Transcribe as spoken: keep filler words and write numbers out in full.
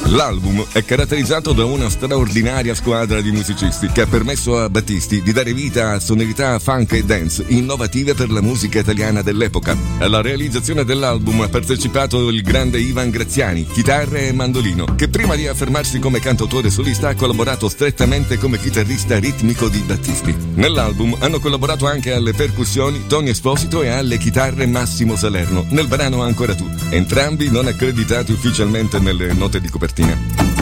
L'album è caratterizzato da una straordinaria squadra di musicisti che ha permesso a Battisti di dare vita a sonorità funk e dance innovative per la musica italiana dell'epoca. Alla realizzazione dell'album ha partecipato il grande Ivan Graziani, chitarre e mandolino, che prima di affermarsi come cantautore solista ha collaborato strettamente come chitarrista ritmico di Battisti. Nell'album hanno collaborato anche alle percussioni Tony Esposito e alle chitarre Massimo Salerno, nel brano Ancora tu, entrambi non accreditati ufficialmente nelle note di copertina.